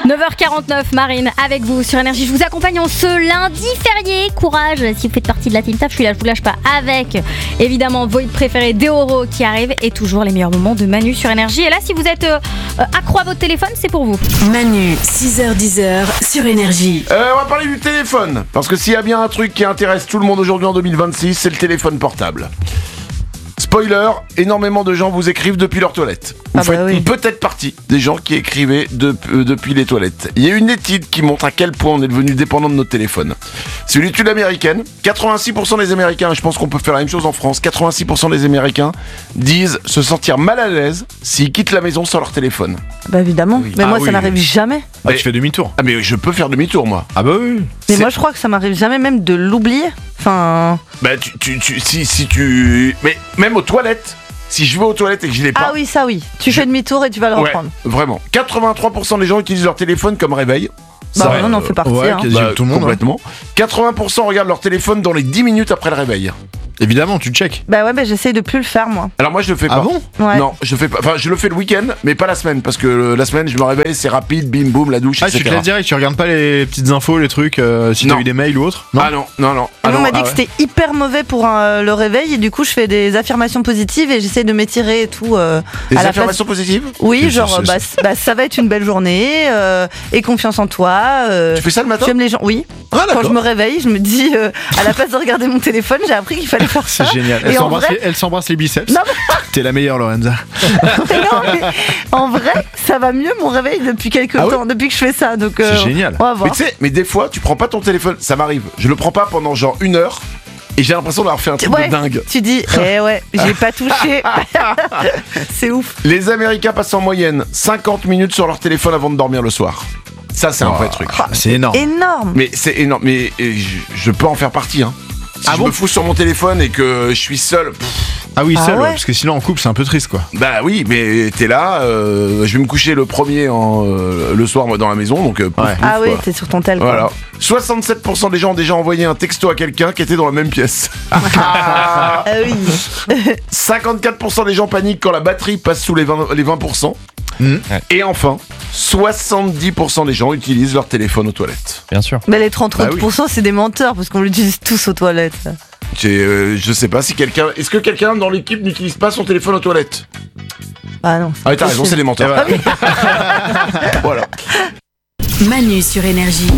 9h49, Marine, avec vous sur Énergie. Je vous accompagne en ce lundi férié. Courage, si vous faites partie de la team TAF, je suis là, je vous lâche pas. Avec, évidemment, vos hits préférés Deoro qui arrive et toujours les meilleurs moments de Manu sur Énergie. Et là, si vous êtes accro à votre téléphone, c'est pour vous. Manu, 6h-10h sur Énergie. On va parler du téléphone. Parce que s'il y a bien un truc qui intéresse tout le monde aujourd'hui en 2026, c'est le téléphone portable. Spoiler, énormément de gens vous écrivent depuis leur toilette. Vous faites peut-être partie des gens qui écrivaient depuis les toilettes. Il y a une étude qui montre à quel point on est devenu dépendant de notre téléphone. C'est une étude américaine. 86% des Américains, et je pense qu'on peut faire la même chose en France, 86% des Américains disent se sentir mal à l'aise s'ils quittent la maison sans leur téléphone. Bah évidemment, mais moi ça n'arrive jamais. Ah, tu fais demi-tour. Ah mais je peux faire demi-tour moi. Ah bah oui. Mais moi je crois que ça m'arrive jamais même de l'oublier. Enfin... Bah si tu... Mais même aux toilettes, si je vais aux toilettes et que je l'ai pas... Ah oui, ça oui. Tu fais demi-tour et tu vas le reprendre. Vraiment. 83% des gens utilisent leur téléphone comme réveil. Bah on en fait partie. Ouais, tout le monde. Complètement. 80% regardent leur téléphone dans les 10 minutes après le réveil. Évidemment, tu check. Bah ouais, j'essaye de plus le faire moi. Alors moi je le fais pas. Ah bon ? Ouais. Non, je fais pas. Enfin, je le fais le week-end, mais pas la semaine, parce que la semaine je me réveille, c'est rapide, bim boum, la douche, Ah, etc. tu te laisses direct, tu regardes pas les petites infos, les trucs, si t'as Non. eu des mails ou autre ? Ah non. On m'a dit que c'était hyper mauvais pour le réveil et du coup je fais des affirmations positives et j'essaie de m'étirer et tout. Des à la affirmations positives ? Oui, Mais genre ça va être une belle journée et confiance en toi. Tu fais ça le matin ? Tu aimes les gens ? Oui. Ah Quand d'accord. je me réveille, je me dis à la place de regarder mon téléphone, j'ai appris qu'il fallait faire ça. C'est génial. Et en vrai... Elle s'embrasse les biceps. Non, T'es la meilleure, Lorenza. mais en vrai, ça va mieux mon réveil depuis quelques temps, depuis que je fais ça. Donc C'est génial. On va voir. Mais tu sais, mais des fois tu prends pas ton téléphone, ça m'arrive. Je le prends pas pendant genre 1 heure et j'ai l'impression d'avoir fait un truc de dingue. Tu dis, j'ai pas touché. C'est ouf. Les Américains passent en moyenne 50 minutes sur leur téléphone avant de dormir le soir. Ça c'est un vrai truc. C'est énorme. Énorme. Mais c'est énorme. Mais je peux en faire partie. Hein. Si je me fous sur mon téléphone et que je suis seul. Ah oui, seul, ouais. parce que sinon en couple c'est un peu triste quoi. Bah oui, mais t'es là. Je vais me coucher le premier le soir moi, dans la maison. Donc, Ah oui, t'es sur ton tel. Voilà. 67% des gens ont déjà envoyé un texto à quelqu'un qui était dans la même pièce. Ah oui. 54% des gens paniquent quand la batterie passe sous les 20%. Et enfin, 70% des gens utilisent leur téléphone aux toilettes. Bien sûr. Mais les 30% c'est des menteurs parce qu'on l'utilise tous aux toilettes. Je sais pas si quelqu'un... Est-ce que quelqu'un dans l'équipe n'utilise pas son téléphone aux toilettes ? Ah non. Ah oui, t'as raison, c'est des menteurs. Voilà. Voilà. Manu sur Énergie.